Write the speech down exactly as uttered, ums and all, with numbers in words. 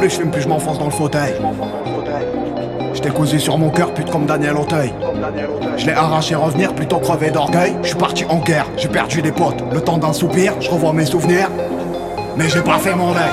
plus je fume, plus je m'enfonce dans le fauteuil. J't'ai cousu sur mon cœur, pute comme Daniel Auteuil. Je l'ai arraché revenir, plutôt crevé d'orgueil. Je suis parti en guerre, j'ai perdu des potes. Le temps d'un soupir, je revois mes souvenirs, mais j'ai pas fait mon deuil.